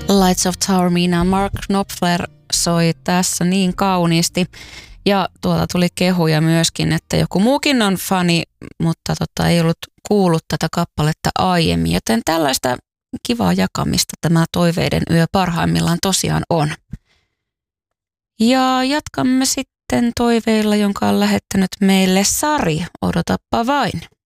Lights of Taormina. Mark Knopfler soi tässä niin kauniisti. Ja tuolta tuli kehuja myöskin, että joku muukin on fani, mutta ei ollut kuullut tätä kappaletta aiemmin. Joten tällaista kivaa jakamista tämä Toiveiden yö parhaimmillaan tosiaan on. Ja jatkamme sitten toiveilla, jonka on lähettänyt meille Sari. Odotappa vain.